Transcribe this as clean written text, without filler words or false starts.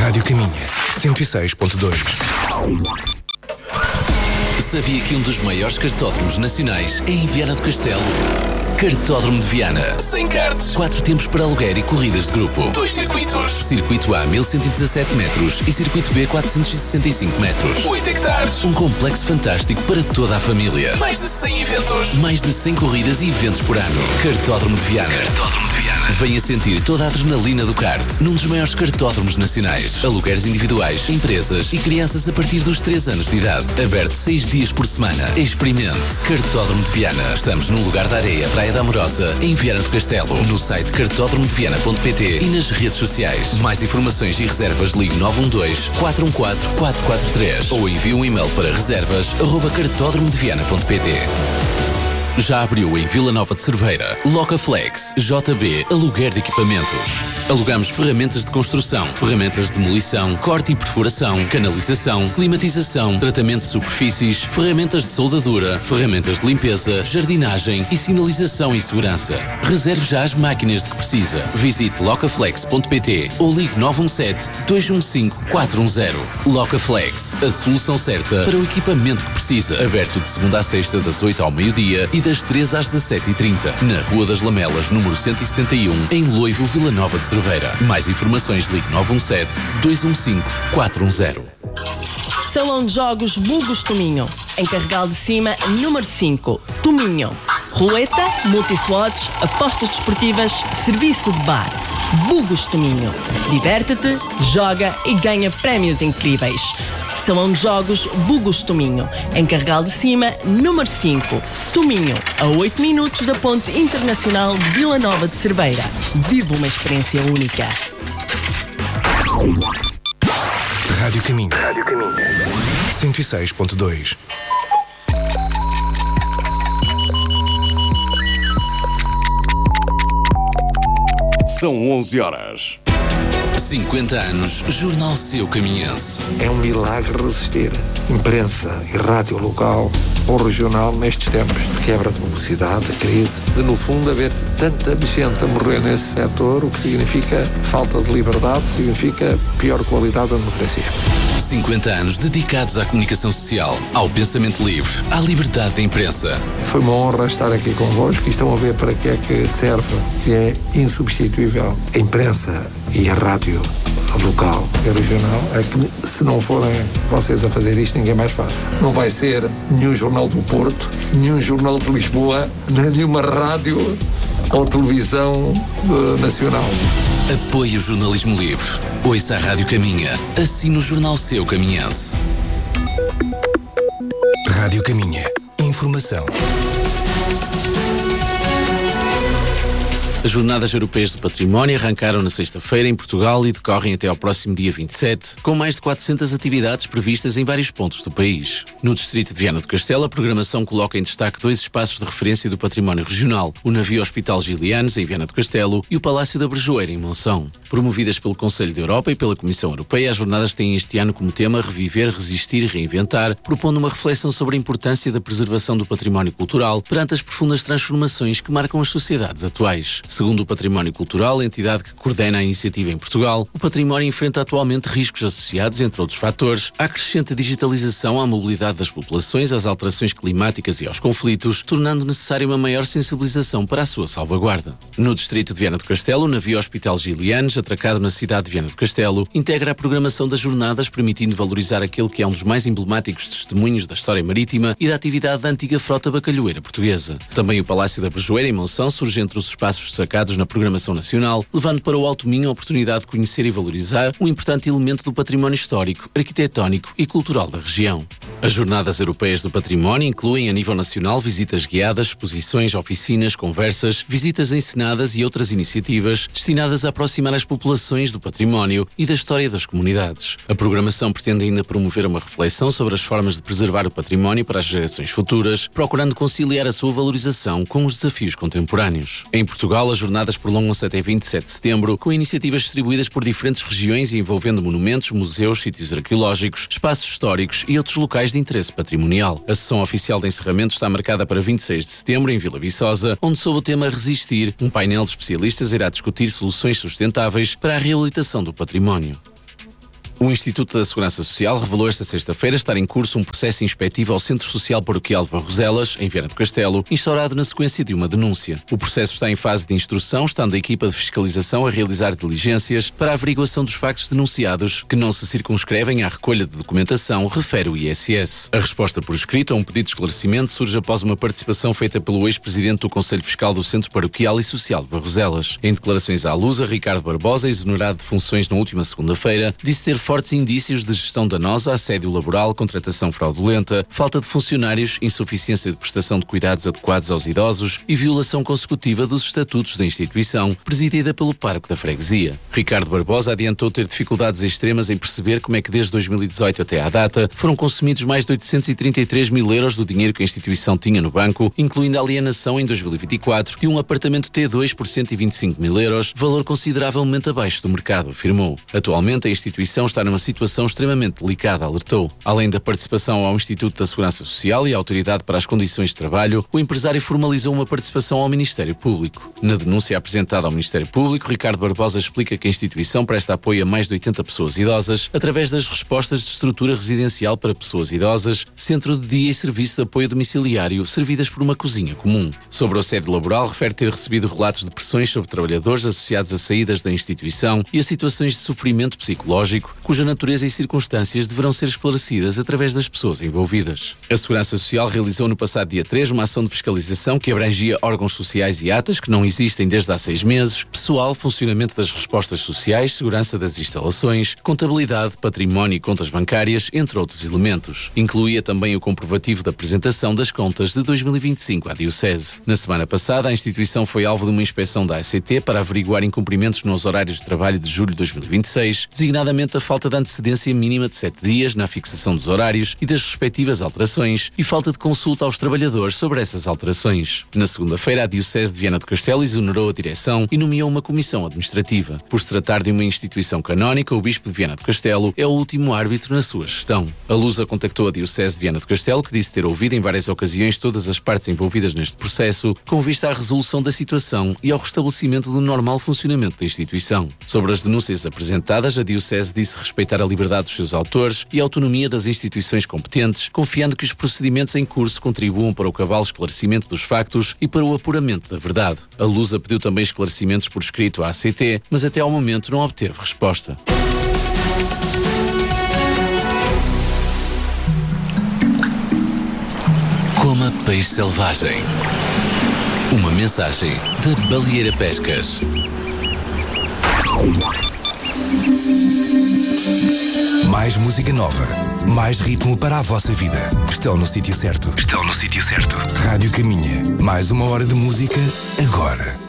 Rádio Caminha, 106.2. Sabia que um dos maiores cartódromos nacionais é em Viana do Castelo? Cartódromo de Viana. 100 karts, 4 tempos para aluguer e corridas de grupo. 2 circuitos. Circuito A, 1117 metros e Circuito B, 465 metros. 8 hectares. Um complexo fantástico para toda a família. Mais de 100 eventos. Mais de 100 corridas e eventos por ano. Cartódromo de Viana. Cartódromo de Viana. Venha sentir toda a adrenalina do kart num dos maiores cartódromos nacionais. Alugueres individuais, empresas e crianças a partir dos 3 anos de idade. Aberto 6 dias por semana. Experimente. Cartódromo de Viana. Estamos no Lugar da Areia, Praia da Amorosa, em Viana do Castelo. No site cartódromodeviana.pt e nas redes sociais. Mais informações e reservas, ligue 912-414-443 ou envie um e-mail para reservas@cartódromodeviana.pt. Já abriu em Vila Nova de Cerveira. Locaflex, JB, aluguer de equipamentos. Alugamos ferramentas de construção, ferramentas de demolição, corte e perfuração, canalização, climatização, tratamento de superfícies, ferramentas de soldadura, ferramentas de limpeza, jardinagem e sinalização e segurança. Reserve já as máquinas de que precisa. Visite locaflex.pt ou ligue 917-215-410. Locaflex, a solução certa para o equipamento que precisa. Aberto de segunda a sexta, das 8 ao meio-dia e das 3 às 17h30. Na Rua das Lamelas, número 171, em Loivo, Vila Nova de Cerveira. Mais informações, ligue 917-215-410. Salão de Jogos Bugos Tominho. Em Carregal de Cima, número 5, Tominho. Roleta, multislots, apostas desportivas, serviço de bar. Bugos Tominho. Diverte-te, joga e ganha prémios incríveis. Salão de Jogos Bugos Tominho. Em Carregal de Cima, número 5, Tominho. A 8 minutos da Ponte Internacional de Vila Nova de Cerveira. Vive uma experiência única. Rádio Caminho. 106.2. São 11 horas. 50 anos, Jornal Seu Caminhense. É um milagre resistir. Imprensa e rádio local ou regional nestes tempos de quebra de velocidade, de crise, de no fundo haver tanta gente a morrer nesse setor, o que significa falta de liberdade, significa pior qualidade da democracia. 50 anos dedicados à comunicação social, ao pensamento livre, à liberdade da imprensa. Foi uma honra estar aqui convosco e estão a ver para que é que serve. É insubstituível. A imprensa e a rádio local e regional é que, se não forem vocês a fazer isto, ninguém mais faz. Não vai ser nenhum jornal do Porto, nenhum jornal de Lisboa, nem nenhuma rádio ou televisão nacional. Apoie o jornalismo livre. Ouça a Rádio Caminha. Assine o Jornal Seu Caminhense. Rádio Caminha. Informação. As Jornadas Europeias do Património arrancaram na sexta-feira em Portugal e decorrem até ao próximo dia 27, com mais de 400 atividades previstas em vários pontos do país. No distrito de Viana do Castelo, a programação coloca em destaque 2 espaços de referência do património regional, o Navio Hospital Gilianes, em Viana do Castelo, e o Palácio da Brejoeira, em Monção. Promovidas pelo Conselho da Europa e pela Comissão Europeia, as jornadas têm este ano como tema Reviver, Resistir e Reinventar, propondo uma reflexão sobre a importância da preservação do património cultural perante as profundas transformações que marcam as sociedades atuais. Segundo o Património Cultural, a entidade que coordena a iniciativa em Portugal, o património enfrenta atualmente riscos associados, entre outros fatores, à crescente digitalização, à mobilidade das populações, às alterações climáticas e aos conflitos, tornando necessária uma maior sensibilização para a sua salvaguarda. No distrito de Viana do Castelo, o Navio Hospital Gilianes, atracado na cidade de Viana do Castelo, integra a programação das jornadas, permitindo valorizar aquele que é um dos mais emblemáticos testemunhos da história marítima e da atividade da antiga frota bacalhoeira portuguesa. Também o Palácio da Brejoeira, em Monção, surge entre os espaços destacados na programação nacional, levando para o Alto Minho a oportunidade de conhecer e valorizar um importante elemento do património histórico, arquitetónico e cultural da região. As Jornadas Europeias do Património incluem, a nível nacional, visitas guiadas, exposições, oficinas, conversas, visitas encenadas e outras iniciativas destinadas a aproximar as populações do património e da história das comunidades. A programação pretende ainda promover uma reflexão sobre as formas de preservar o património para as gerações futuras, procurando conciliar a sua valorização com os desafios contemporâneos. Em Portugal, as jornadas prolongam-se até 27 de setembro, com iniciativas distribuídas por diferentes regiões e envolvendo monumentos, museus, sítios arqueológicos, espaços históricos e outros locais de interesse patrimonial. A sessão oficial de encerramento está marcada para 26 de setembro, em Vila Viçosa, onde, sob o tema Resistir, um painel de especialistas irá discutir soluções sustentáveis para a reabilitação do património. O Instituto da Segurança Social revelou esta sexta-feira estar em curso um processo inspectivo ao Centro Social Paroquial de Barroselas, em Viana do Castelo, instaurado na sequência de uma denúncia. O processo está em fase de instrução, estando a equipa de fiscalização a realizar diligências para a averiguação dos factos denunciados, que não se circunscrevem à recolha de documentação, refere o ISS. A resposta por escrito a um pedido de esclarecimento surge após uma participação feita pelo ex-presidente do Conselho Fiscal do Centro Paroquial e Social de Barroselas. Em declarações à Lusa, Ricardo Barbosa, exonerado de funções na última segunda-feira, disse ter fortes indícios de gestão danosa, assédio laboral, contratação fraudulenta, falta de funcionários, insuficiência de prestação de cuidados adequados aos idosos e violação consecutiva dos estatutos da instituição, presidida pelo pároco da freguesia. Ricardo Barbosa adiantou ter dificuldades extremas em perceber como é que desde 2018 até à data foram consumidos mais de 833 mil euros do dinheiro que a instituição tinha no banco, incluindo a alienação em 2024 de um apartamento T2 por 125 mil euros, valor consideravelmente abaixo do mercado, afirmou. Atualmente a instituição está numa situação extremamente delicada, alertou. Além da participação ao Instituto da Segurança Social e à Autoridade para as Condições de Trabalho, o empresário formalizou uma participação ao Ministério Público. Na denúncia apresentada ao Ministério Público, Ricardo Barbosa explica que a instituição presta apoio a mais de 80 pessoas idosas através das respostas de estrutura residencial para pessoas idosas, centro de dia e serviço de apoio domiciliário, servidas por uma cozinha comum. Sobre o assédio laboral, refere ter recebido relatos de pressões sobre trabalhadores associados a saídas da instituição e a situações de sofrimento psicológico, cuja natureza e circunstâncias deverão ser esclarecidas através das pessoas envolvidas. A Segurança Social realizou no passado dia 3 uma ação de fiscalização que abrangia órgãos sociais e atas que não existem desde há 6 meses, pessoal, funcionamento das respostas sociais, segurança das instalações, contabilidade, património e contas bancárias, entre outros elementos. Incluía também o comprovativo da apresentação das contas de 2025 à Diocese. Na semana passada, a instituição foi alvo de uma inspeção da ACT para averiguar incumprimentos nos horários de trabalho de julho de 2026, designadamente a falta de antecedência mínima de 7 dias na fixação dos horários e das respectivas alterações e falta de consulta aos trabalhadores sobre essas alterações. Na segunda-feira, a Diocese de Viana do Castelo exonerou a direção e nomeou uma comissão administrativa. Por se tratar de uma instituição canónica, o Bispo de Viana do Castelo é o último árbitro na sua gestão. A Lusa contactou a Diocese de Viana do Castelo, que disse ter ouvido em várias ocasiões todas as partes envolvidas neste processo, com vista à resolução da situação e ao restabelecimento do normal funcionamento da instituição. Sobre as denúncias apresentadas, a Diocese disse respeitar a liberdade dos seus autores e a autonomia das instituições competentes, confiando que os procedimentos em curso contribuam para o cabal esclarecimento dos factos e para o apuramento da verdade. A Lusa pediu também esclarecimentos por escrito à ACT, mas até ao momento não obteve resposta. Coma peixe selvagem. Uma mensagem da Baleeira Pescas. Mais música nova, mais ritmo para a vossa vida. Estão no sítio certo. Estão no sítio certo. Rádio Caminha. Mais uma hora de música agora.